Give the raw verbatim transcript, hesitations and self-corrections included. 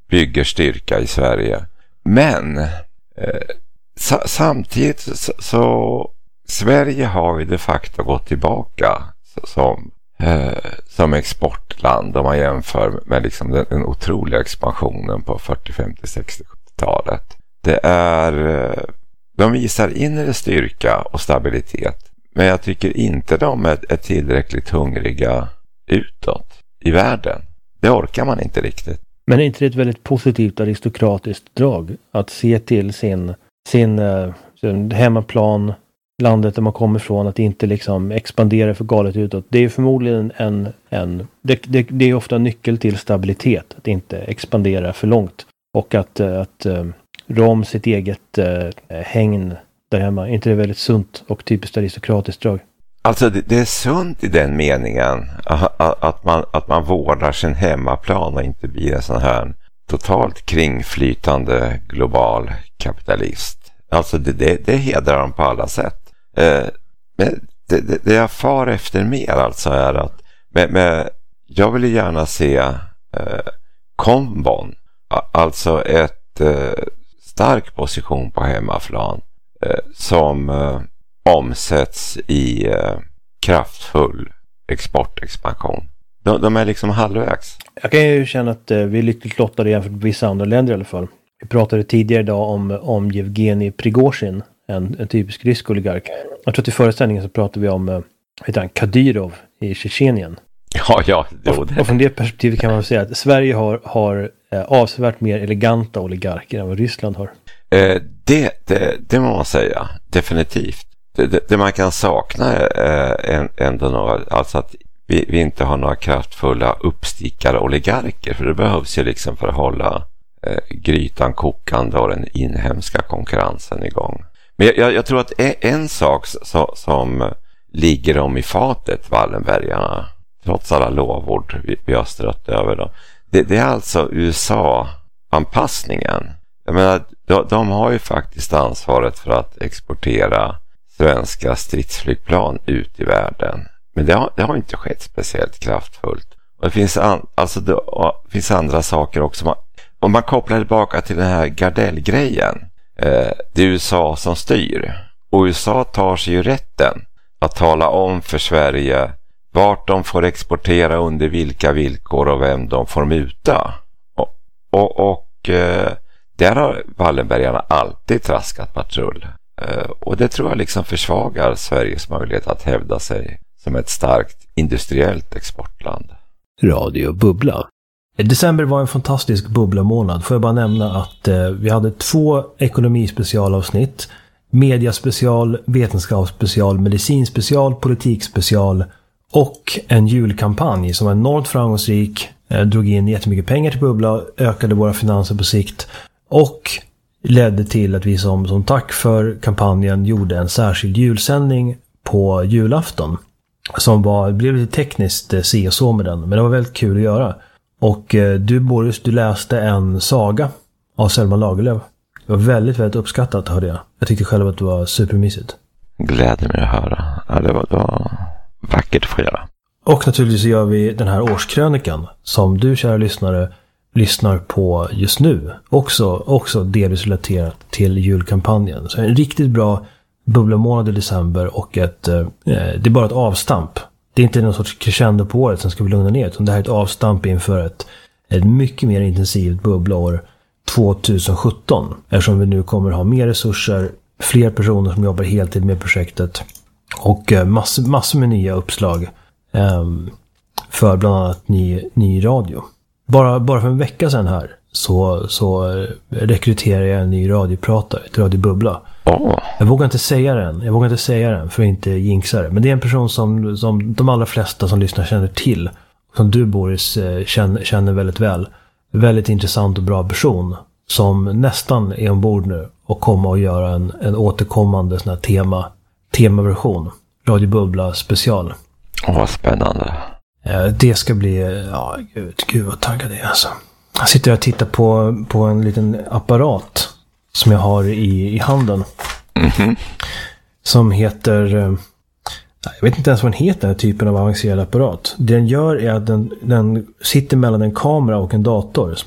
bygger styrka i Sverige. Men eh, sa- samtidigt så, så Sverige har ju de facto gått tillbaka som, eh, som exportland om man jämför med liksom den, den otroliga expansionen på fyrtio, femtio, sextio, sjuttiotalet. Det är, eh, de visar inre styrka och stabilitet, men jag tycker inte de är, är tillräckligt hungriga utåt i världen. Det orkar man inte riktigt. Men är inte det ett väldigt positivt aristokratiskt drag att se till sin, sin, uh, sin hemmaplan, landet där man kommer ifrån, att inte liksom expandera för galet utåt? Det är förmodligen en, en det, det, det är ofta en nyckel till stabilitet, att inte expandera för långt, och att, att uh, rå om sitt eget uh, hägn där hemma. Är inte det väldigt sunt och typiskt aristokratiskt drag? Alltså det, det är sunt i den meningen att, att, man, att man vårdar sin hemmaplan och inte blir en sån här totalt kringflytande global kapitalist. Alltså det, det, det hedrar dem på alla sätt. Eh, men det, det, det jag far efter mer alltså är att med, med, jag vill gärna se eh, kombon, alltså ett eh, stark position på hemmaplan eh, som eh, omsätts i eh, kraftfull exportexpansion. De, de är liksom halvvägs. Jag kan ju känna att eh, vi är lyckligt lottade jämfört med vissa andra länder i alla fall. Vi pratade tidigare idag om, om Yevgeni Prigozhin, en, en typisk rysk oligark. Jag tror att i föreställningen så pratade vi om eh, heter han, Kadyrov i Tjetjenien. Ja, ja. Jo, det. Och från det perspektivet kan man säga att Sverige har, har eh, avsevärt mer eleganta oligarker än vad Ryssland har. Eh, det, det, det må man säga. Definitivt. Det, det, det man kan sakna är ändå några, alltså att vi, vi inte har några kraftfulla uppstickare oligarker, för det behövs ju liksom för att hålla eh, grytan kokande och den inhemska konkurrensen igång. Men jag, jag tror att en sak så, som ligger dem i fatet, Wallenbergarna, trots alla lovord vi, vi har strött över då, det, det är alltså U S A-anpassningen. Jag menar, de, de har ju faktiskt ansvaret för att exportera svenska stridsflygplan ut i världen. Men det har, det har inte skett speciellt kraftfullt. Och det finns, an, alltså det, det finns andra saker också. Man, om man kopplar tillbaka till den här Gardell-grejen. Eh, det är U S A som styr. Och U S A tar sig ju rätten att tala om för Sverige vart de får exportera, under vilka villkor och vem de får muta. Och, och, och eh, där har Wallenbergarna alltid traskat patrull. Uh, och det tror jag liksom försvagar Sveriges möjlighet att hävda sig som ett starkt industriellt exportland. Radio Bubbla. December var en fantastisk bubbla-månad. Får jag bara nämna att uh, vi hade två ekonomispecialavsnitt. Mediaspecial, vetenskapsspecial, medicinspecial, politikspecial och en julkampanj som var enormt framgångsrik. Uh, drog in jättemycket pengar till Bubbla, ökade våra finanser på sikt och ledde till att vi som, som tack för kampanjen gjorde en särskild julsändning på julafton. Som var, blev lite tekniskt eh, se och så med den, men det var väldigt kul att göra. Och eh, du Boris, du läste en saga av Selma Lagerlöf. Det var väldigt, väldigt uppskattat, hörde jag. Jag tyckte själv att det var supermysigt. Gläder mig att höra. Ja, det var, det var vackert att få göra. Och naturligtvis så gör vi den här årskrönikan som du, kära lyssnare, lyssnar på just nu. Också, också delvis relaterat till julkampanjen. Så en riktigt bra bubblamånad i december och ett, eh, det är bara ett avstamp. Det är inte någon sorts crescendo på året som ska vi lugna ner, utan det här är ett avstamp inför ett, ett mycket mer intensivt bubblaår tjugohundrasjutton. Eftersom vi nu kommer ha mer resurser, fler personer som jobbar heltid med projektet och eh, massor, massor med nya uppslag eh, för bland annat ny, ny radio. Bara, bara för en vecka sedan här så, så rekryterade jag en ny radiopratare till Radio Bubbla. Oh. Jag vågar inte säga den. Jag vågar inte säga den för att inte jinxa det. Men det är en person som, som de allra flesta som lyssnar känner till. Som du, Boris, känner, känner väldigt väl. Väldigt intressant och bra person. Som nästan är ombord nu och kommer att göra en, en återkommande sån här tema, temaversion. Radio Bubbla special. Åh, oh, vad spännande. Det ska bli, ja gud, gud vad taggad det är alltså. Jag sitter och tittar på, på en liten apparat som jag har i, i handen. Mm-hmm. Som heter, jag vet inte ens vad den heter, den här typen av avancerad apparat. Det den gör är att den, den sitter mellan en kamera och en dator.